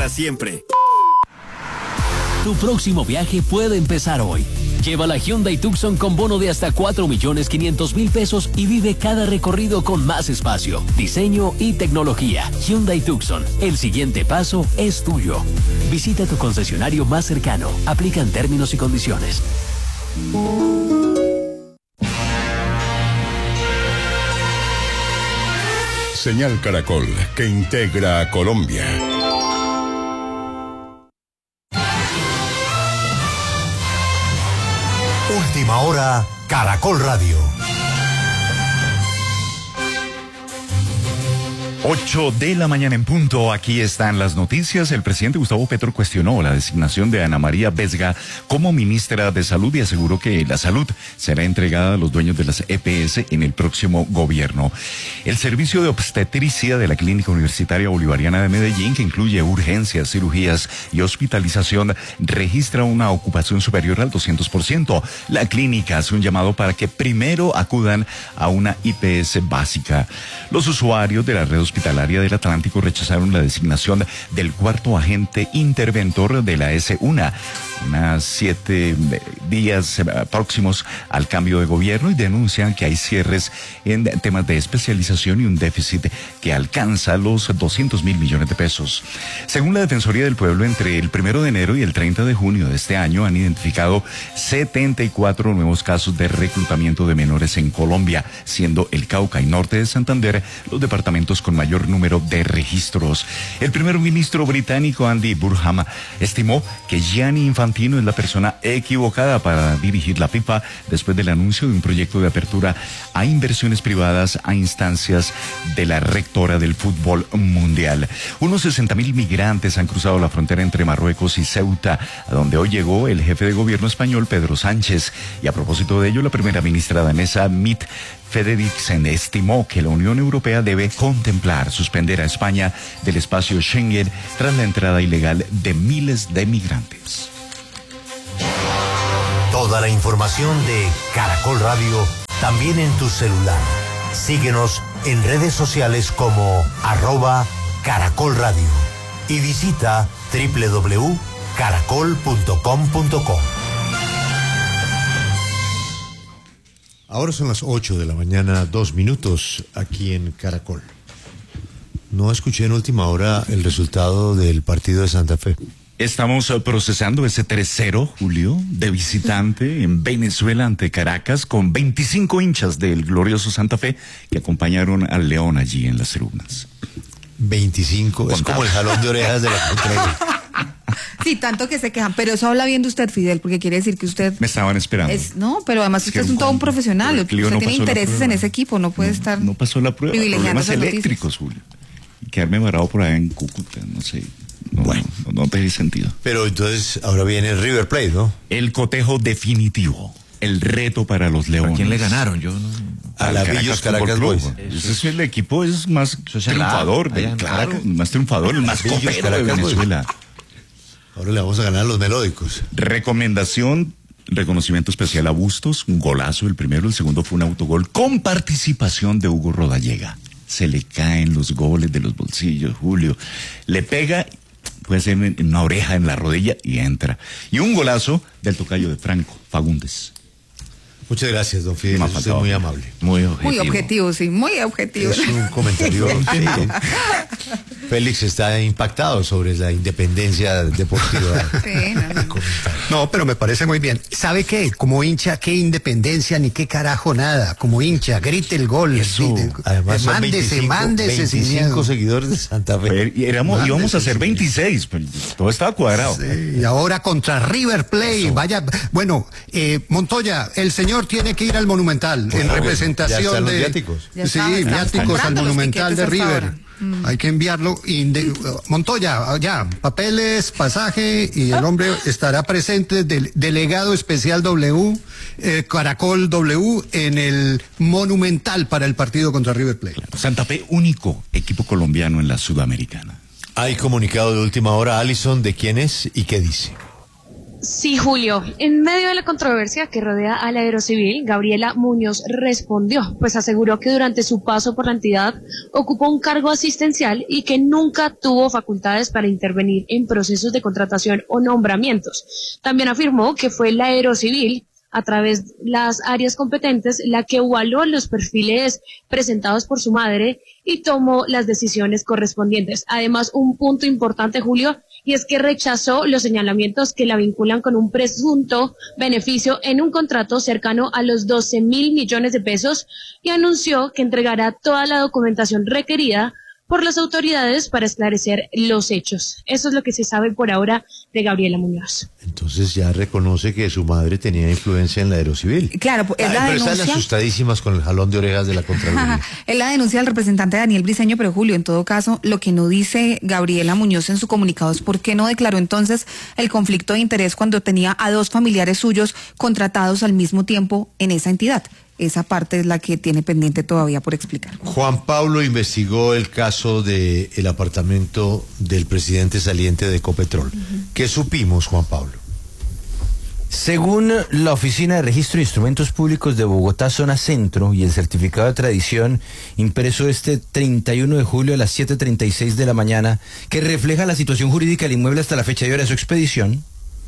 siempre. Tu próximo viaje puede empezar hoy. Lleva la Hyundai Tucson con bono de hasta 4.500.000 pesos y vive cada recorrido con más espacio, diseño y tecnología. Hyundai Tucson, el siguiente paso es tuyo. Visita tu concesionario más cercano. Aplican términos y condiciones. Señal Caracol, que integra a Colombia. Última hora, Caracol Radio. 8 de la mañana en punto, aquí están las noticias. El presidente Gustavo Petro cuestionó la designación de Ana María Vesga como ministra de Salud y aseguró que la salud será entregada a los dueños de las EPS en el próximo gobierno. El servicio de obstetricia de la Clínica Universitaria Bolivariana de Medellín, que incluye urgencias, cirugías y hospitalización, registra una ocupación superior al 200%. La clínica hace un llamado para que primero acudan a una IPS básica. Los usuarios de la red hospitalaria del Atlántico rechazaron la designación del cuarto agente interventor de la S1, unas 7 días próximos al cambio de gobierno, y denuncian que hay cierres en temas de especialización y un déficit que alcanza los 200.000 millones de pesos. Según la Defensoría del Pueblo, entre el 1 de enero y el 30 de junio de este año han identificado 74 nuevos casos de reclutamiento de menores en Colombia, siendo el Cauca y norte de Santander los departamentos con mayor número de registros. El primer ministro británico Andy Burnham estimó que Gianni Infantino es la persona equivocada para dirigir la FIFA después del anuncio de un proyecto de apertura a inversiones privadas a instancias de la rectora del fútbol mundial. Unos 60.000 migrantes han cruzado la frontera entre Marruecos y Ceuta, a donde hoy llegó el jefe de gobierno español Pedro Sánchez. Y a propósito de ello, la primera ministra danesa Mette Frederiksen estimó que la Unión Europea debe contemplar suspender a España del espacio Schengen tras la entrada ilegal de miles de migrantes. Toda la información de Caracol Radio también en tu celular. Síguenos en redes sociales como @Caracol Radio y visita www.caracol.com.co. Ahora son las 8 de la mañana, 2 minutos aquí en Caracol. No escuché en última hora el resultado del partido de Santa Fe. Estamos procesando ese 3-0, Julio, de visitante en Venezuela ante Caracas, con 25 hinchas del glorioso Santa Fe que acompañaron al León allí en las tribunas. 25, es como el jalón de orejas de la contraria. Sí, tanto que se quejan, pero eso habla bien de usted, Fidel, porque quiere decir que usted... Me estaban esperando. No, pero además usted es todo un profesional, usted no tiene intereses en ese equipo, no puede estar... No pasó la prueba, problemas eléctricos, Julio. Y quedarme varado por allá en Cúcuta, no sé... No tiene sentido. Pero entonces ahora viene el River Plate, ¿no? El cotejo definitivo, el reto para los Leones. ¿A quién le ganaron? Yo no... A la Villos Caracas Boys. Ese es el equipo, es más triunfador, claro, más triunfador, el más copero de Venezuela. Ahora le vamos a ganar a los melódicos. Reconocimiento especial a Bustos, un golazo el primero, el segundo fue un autogol con participación de Hugo Rodallega. Se le caen los goles de los bolsillos, Julio. Le pega, puede ser en una oreja, en la rodilla, y entra. Y un golazo del tocayo de Franco, Fagundes. Muchas gracias, don Fidel. Usted es muy amable. Muy objetivo, sí, muy objetivo. Es un comentario. Félix está impactado sobre la independencia deportiva. Sí, no, pero me parece muy bien. ¿Sabe qué? Como hincha, qué independencia ni qué carajo nada. Como hincha, grite el gol. Eso, además son mándese 25 seguidores de Santa Fe. Íbamos a ser 26, pero todo estaba cuadrado. Sí, y ahora contra River Plate. Eso. Vaya, bueno, Montoya, el señor tiene que ir al Monumental en representación ya están de... los viáticos. Sí, viáticos al Monumental de River. Hay que enviarlo. Montoya, ya, papeles, pasaje, y el hombre estará presente, delegado especial W, Caracol W, en el Monumental para el partido contra River Plate. Claro. Santa Fe, único equipo colombiano en la Sudamericana. Hay comunicado de última hora, Alison, de quién es y qué dice. Sí, Julio. En medio de la controversia que rodea a la Aerocivil, Gabriela Muñoz respondió, pues aseguró que durante su paso por la entidad ocupó un cargo asistencial y que nunca tuvo facultades para intervenir en procesos de contratación o nombramientos. También afirmó que fue la Aerocivil, a través de las áreas competentes, la que evaluó los perfiles presentados por su madre y tomó las decisiones correspondientes. Además, un punto importante, Julio, y es que rechazó los señalamientos que la vinculan con un presunto beneficio en un contrato cercano a los 12.000 millones de pesos y anunció que entregará toda la documentación requerida por las autoridades para esclarecer los hechos. Eso es lo que se sabe por ahora de Gabriela Muñoz. Entonces ya reconoce que su madre tenía influencia en la Aerocivil. Claro, es la pero denuncia. están asustadísimas con el jalón de orejas de la Contraloría. Es la denuncia del representante Daniel Briceño, pero Julio, en todo caso, lo que no dice Gabriela Muñoz en su comunicado es por qué no declaró entonces el conflicto de interés cuando tenía a 2 familiares suyos contratados al mismo tiempo en esa entidad. Esa parte es la que tiene pendiente todavía por explicar. Juan Pablo investigó el caso del apartamento del presidente saliente de Ecopetrol. ¿Qué supimos, Juan Pablo? Según la Oficina de Registro de Instrumentos Públicos de Bogotá, Zona Centro, y el certificado de tradición impreso este 31 de julio a las 7:36 de la mañana, que refleja la situación jurídica del inmueble hasta la fecha y hora de su expedición,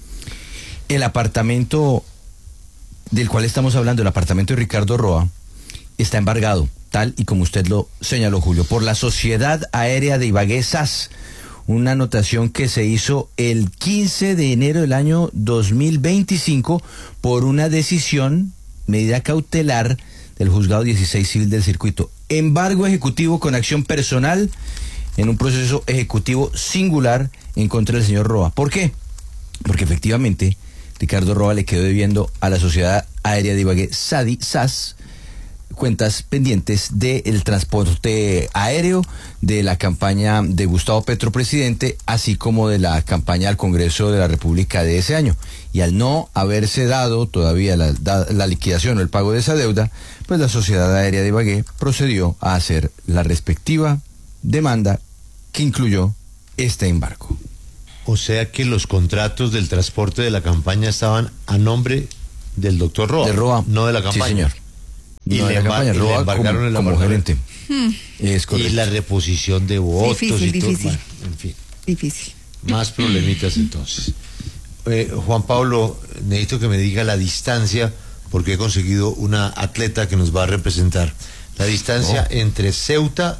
el apartamento del cual estamos hablando, el apartamento de Ricardo Roa, está embargado, tal y como usted lo señaló, Julio, por la Sociedad Aérea de Ibagué SAS, una anotación que se hizo el 15 de enero del año 2025 por una decisión, medida cautelar del Juzgado 16 Civil del Circuito. Embargo ejecutivo con acción personal en un proceso ejecutivo singular en contra del señor Roa. ¿Por qué? Porque efectivamente Ricardo Roa le quedó debiendo a la Sociedad Aérea de Ibagué, SAS, cuentas pendientes del transporte aéreo, de la campaña de Gustavo Petro presidente, así como de la campaña al Congreso de la República de ese año. Y al no haberse dado todavía la liquidación o el pago de esa deuda, pues la Sociedad Aérea de Ibagué procedió a hacer la respectiva demanda que incluyó este embargo. O sea que los contratos del transporte de la campaña estaban a nombre del doctor Roa. De Roa. No de la campaña. Sí, señor. Y no le, de la campaña, Roa embargaron el como gerente. Es correcto. Y la reposición de votos difícil, y todo. difícil. Bueno, en fin. Difícil. Más problemitas entonces. Juan Pablo, necesito que me diga la distancia, porque he conseguido una atleta que nos va a representar. La distancia entre Ceuta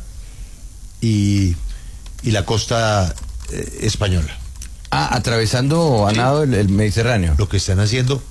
y la costa española. Atravesando a nado el Mediterráneo. Lo que están haciendo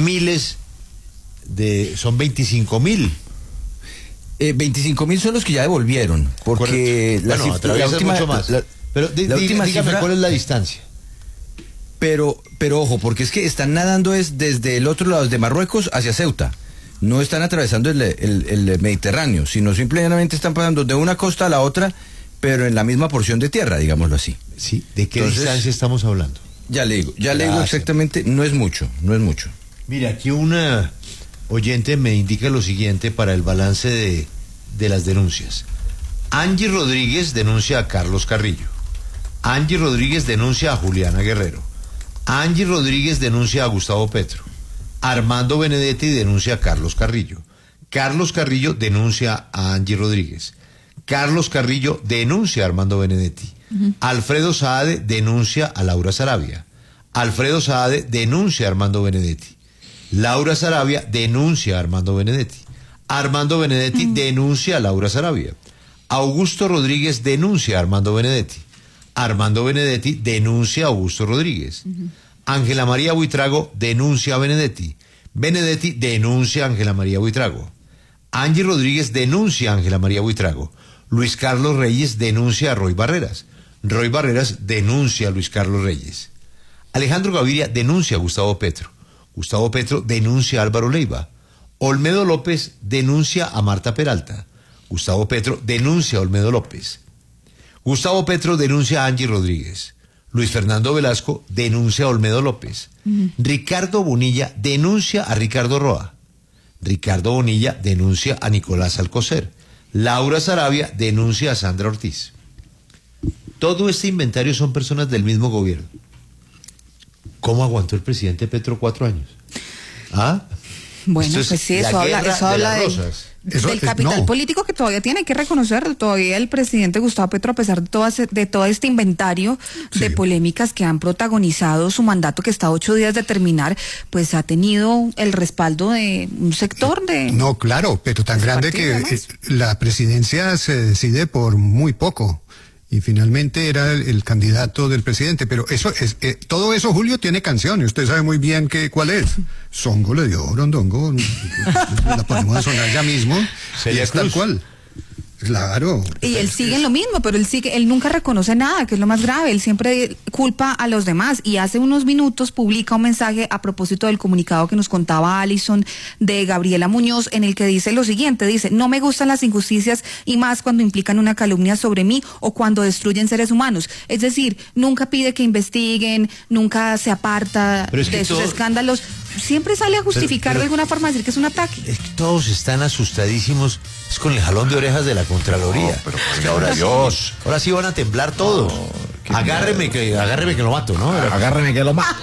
son 25.000. 25.000 son los que ya devolvieron, porque la última, mucho más. Pero dígame cifra, ¿cuál es la distancia? Pero ojo, porque es que están nadando es desde el otro lado, desde Marruecos hacia Ceuta. No están atravesando el Mediterráneo, sino simplemente están pasando de una costa a la otra, pero en la misma porción de tierra, digámoslo así. Sí, ¿de qué distancia estamos hablando? Ya le digo exactamente, no es mucho. Mira, aquí una oyente me indica lo siguiente para el balance de las denuncias. Angie Rodríguez denuncia a Carlos Carrillo. Angie Rodríguez denuncia a Juliana Guerrero. Angie Rodríguez denuncia a Gustavo Petro. Armando Benedetti denuncia a Carlos Carrillo. Carlos Carrillo denuncia a Angie Rodríguez. Carlos Carrillo denuncia a Armando Benedetti. Alfredo Saade denuncia a Laura Sarabia. Alfredo Saade denuncia a Armando Benedetti. Laura Sarabia denuncia a Armando Benedetti. Armando Benedetti denuncia a Laura Sarabia. Augusto Rodríguez denuncia a Armando Benedetti. Armando Benedetti denuncia a Augusto Rodríguez. Ángela María Buitrago denuncia a Benedetti. Benedetti denuncia a Ángela María Buitrago. Angie Rodríguez denuncia a Ángela María Buitrago. Luis Carlos Reyes denuncia a Roy Barreras. Roy Barreras denuncia a Luis Carlos Reyes. Alejandro Gaviria denuncia a Gustavo Petro. Gustavo Petro denuncia a Álvaro Leiva. Olmedo López denuncia a Marta Peralta. Gustavo Petro denuncia a Olmedo López. Gustavo Petro denuncia a Angie Rodríguez. Luis Fernando Velasco denuncia a Olmedo López. Ricardo Bonilla denuncia a Ricardo Roa. Ricardo Bonilla denuncia a Nicolás Alcocer. Laura Sarabia denuncia a Sandra Ortiz. Todo este inventario son personas del mismo gobierno. ¿Cómo aguantó el presidente Petro 4 años? ¿Ah? Bueno, pues sí, eso habla del capital no. político que todavía tiene que reconocer. Todavía el presidente Gustavo Petro, a pesar de todo este inventario de polémicas que han protagonizado su mandato, que está a 8 días de terminar, pues ha tenido el respaldo de un sector de... No, claro, pero tan grande que la presidencia se decide por muy poco. Y finalmente era el candidato del presidente, pero eso es todo eso, Julio, tiene canción y usted sabe muy bien cuál es. Songo le dio Borondongo, la podemos sonar ya mismo y es tal cual. Claro. Y él sigue en lo mismo, pero él nunca reconoce nada, que es lo más grave. Él siempre culpa a los demás y hace unos minutos publica un mensaje a propósito del comunicado que nos contaba Alison de Gabriela Muñoz, en el que dice lo siguiente, dice: no me gustan las injusticias y más cuando implican una calumnia sobre mí o cuando destruyen seres humanos. Es decir, nunca pide que investiguen, nunca se aparta de esos escándalos. Siempre sale a justificar de alguna forma, decir que es un ataque. Es que todos están asustadísimos, es con el jalón de orejas de la Contraloría. No, pero pues, ahora Dios. Ahora sí van a temblar todos. No, agárreme que lo mato, ¿no? Agárreme que lo mato.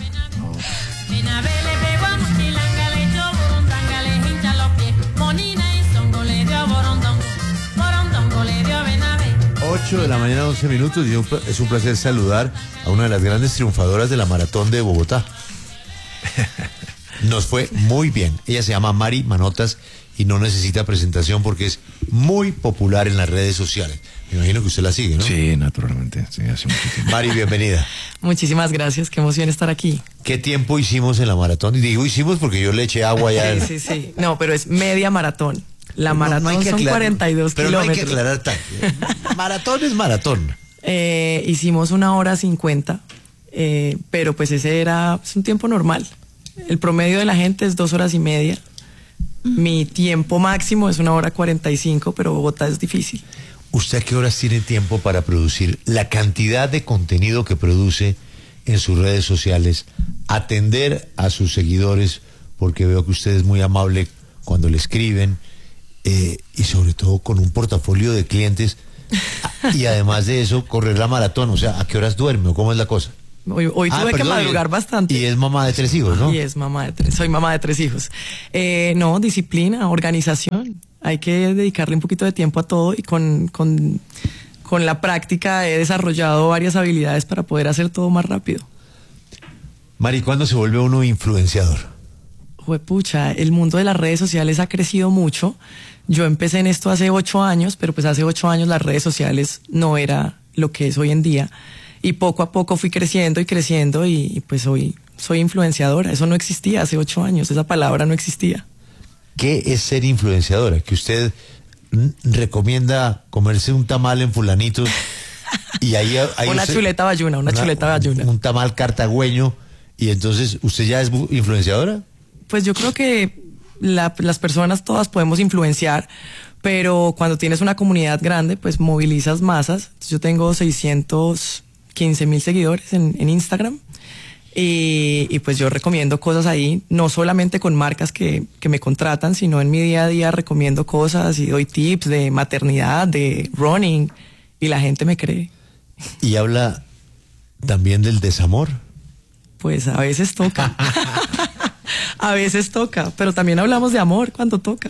8 de la mañana, 11 minutos, y es un placer saludar a una de las grandes triunfadoras de la Maratón de Bogotá. Nos fue muy bien. Ella se llama Mari Manotas y no necesita presentación porque es muy popular en las redes sociales. Me imagino que usted la sigue, ¿no? Sí, naturalmente. Sí, hace mucho tiempo. Mari, bienvenida. Muchísimas gracias, qué emoción estar aquí. ¿Qué tiempo hicimos en la maratón? Y digo hicimos porque yo le eché agua ya. Sí. No, pero es media maratón. La maratón son 42 pero kilómetros. Pero no hay que aclarar tanto. Maratón es maratón. Hicimos 1:50, pero pues ese es un tiempo normal. El promedio de la gente es 2 horas y media. Mi tiempo máximo es 1:45, pero Bogotá es difícil. ¿Usted a qué horas tiene tiempo para producir la cantidad de contenido que produce en sus redes sociales? Atender a sus seguidores, porque veo que usted es muy amable cuando le escriben, y sobre todo con un portafolio de clientes, y además de eso, correr la maratón. O sea, ¿a qué horas duerme o cómo es la cosa? Hoy tuve que madrugar bastante. Y es mamá de 3 hijos, ¿no? Y soy mamá de 3 hijos. No, disciplina, organización. Hay que dedicarle un poquito de tiempo a todo, y con la práctica he desarrollado varias habilidades para poder hacer todo más rápido. Mari, ¿cuándo se vuelve uno influenciador? Juepucha, el mundo de las redes sociales ha crecido mucho. Yo empecé en esto hace 8 años, pero pues hace 8 años las redes sociales no era lo que es hoy en día. Y poco a poco fui creciendo y pues hoy soy influenciadora. Eso no existía hace 8 años, esa palabra no existía. ¿Qué es ser influenciadora? Que usted recomienda comerse un tamal en fulanito y ahí una chuleta bayuna. Un tamal cartagüeño, y entonces ¿usted ya es influenciadora? Pues yo creo que las personas todas podemos influenciar, pero cuando tienes una comunidad grande, pues movilizas masas. Yo tengo 615,000 seguidores en Instagram. Y pues yo recomiendo cosas ahí, no solamente con marcas que me contratan, sino en mi día a día recomiendo cosas y doy tips de maternidad, de running, y la gente me cree. ¿Y habla también del desamor? Pues a veces toca. A veces toca, pero también hablamos de amor cuando toca.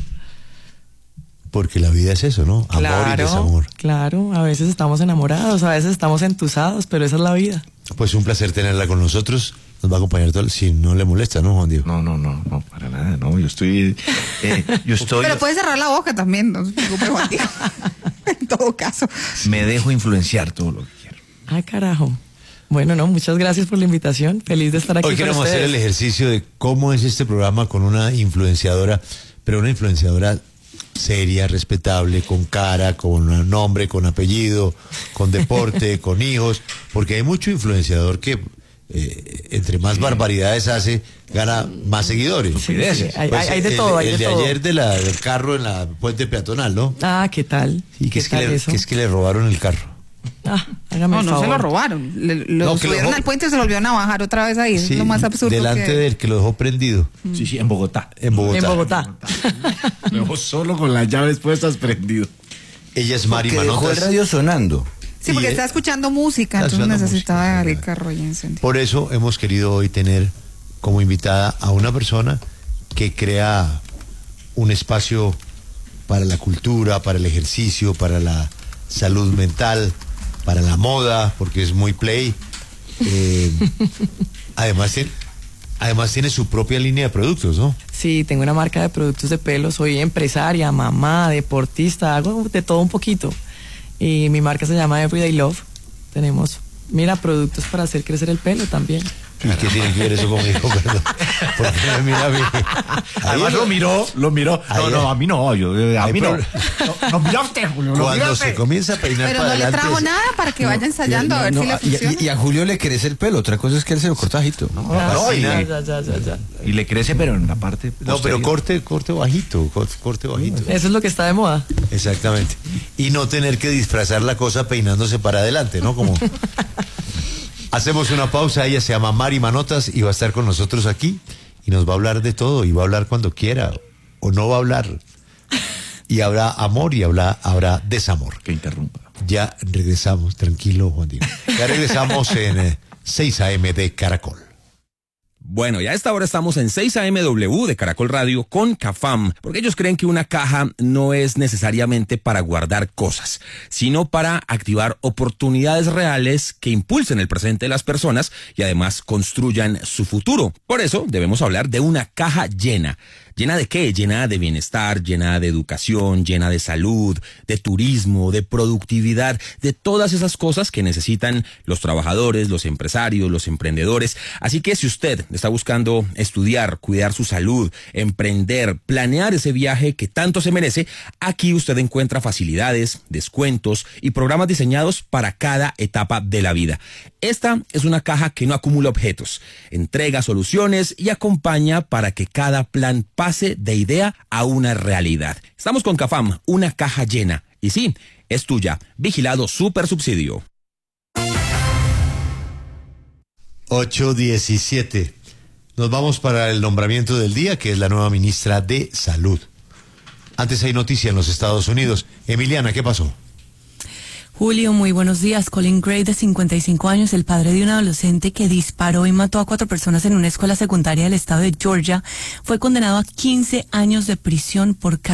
Porque la vida es eso, ¿no? Amor y desamor. Claro, a veces estamos enamorados, a veces estamos entusados, pero esa es la vida. Pues un placer tenerla con nosotros. Nos va a acompañar todo, si no le molesta, ¿no, Juan Diego? No, para nada, no. Yo estoy. Pero puede cerrar la boca también, no se preocupe, Juan Diego. En todo caso. Me dejo influenciar todo lo que quiero. Ah, carajo. Bueno, no, muchas gracias por la invitación. Feliz de estar aquí. Hoy con queremos ustedes. hacer el ejercicio de cómo es este programa con una influenciadora, pero una influenciadora seria, respetable, con cara, con nombre, con apellido, con deporte, con hijos, porque hay mucho influenciador que entre más barbaridades hace, gana más seguidores. Sí, hay de todo, hay el de de todo. ayer del carro en la puente peatonal, ¿no? Ah, ¿qué tal? Y que es que le robaron el carro. Hágame el no favor. se lo robaron. Lo subieron al puente y se lo volvieron a bajar otra vez ahí. Sí, es lo más absurdo. delante del que lo dejó prendido. Sí, en Bogotá. En Bogotá. Lo dejó solo con las llaves puestas prendido. Ella es Mari Porque dejó Manotas. el radio sonando. Sí, porque está escuchando música, entonces necesitaba el carro y encendido. Por eso hemos querido hoy tener como invitada a una persona que crea un espacio para la cultura, para el ejercicio, para la salud mental, para la moda, porque es muy play. Además tiene su propia línea de productos, ¿no? Sí, tengo una marca de productos de pelo, soy empresaria, mamá, deportista, hago de todo un poquito. Y mi marca se llama Everyday Love. Tenemos, productos para hacer crecer el pelo también. ¿Y qué tiene que ver eso conmigo? Perdón. ¿Por qué me mira a mí? Además lo miró. No, a mí no. A mí no. No mira usted, Julio. Cuando se comienza a peinar pero para no adelante. le trajo nada para que vaya ensayando a ver si le funciona. Y a Julio le crece el pelo. Otra cosa es que él se lo corta bajito. Ya. Y le crece, pero en la parte No, pero corte bajito. Corte bajito. Eso es lo que está de moda. Exactamente. Y no tener que disfrazar la cosa peinándose para adelante, ¿no? Como... Hacemos una pausa, ella se llama Mari Manotas y va a estar con nosotros aquí y nos va a hablar de todo y va a hablar cuando quiera o no va a hablar. Y habrá amor y habrá desamor. Que interrumpa. Ya regresamos, tranquilo Juan Diego. Ya regresamos en 6 AM de Caracol. Bueno, ya a esta hora estamos en 6 AMW de Caracol Radio con CAFAM, porque ellos creen que una caja no es necesariamente para guardar cosas, sino para activar oportunidades reales que impulsen el presente de las personas y además construyan su futuro. Por eso debemos hablar de una caja llena. ¿Llena de qué? Llena de bienestar, llena de educación, llena de salud, de turismo, de productividad, de todas esas cosas que necesitan los trabajadores, los empresarios, los emprendedores. Así que si usted está buscando estudiar, cuidar su salud, emprender, planear ese viaje que tanto se merece, aquí usted encuentra facilidades, descuentos y programas diseñados para cada etapa de la vida. Esta es una caja que no acumula objetos, entrega soluciones y acompaña para que cada plan pase de idea a una realidad. Estamos con CAFAM, una caja llena. Y sí, es tuya. Vigilado Supersubsidio. 8:17. Nos vamos para el nombramiento del día, que es la nueva ministra de Salud. Antes hay noticia en los Estados Unidos. Emiliana, ¿qué pasó? Julio, muy buenos días. Colin Gray, de 55 años, el padre de un adolescente que disparó y mató a 4 personas en una escuela secundaria del estado de Georgia, fue condenado a 15 años de prisión por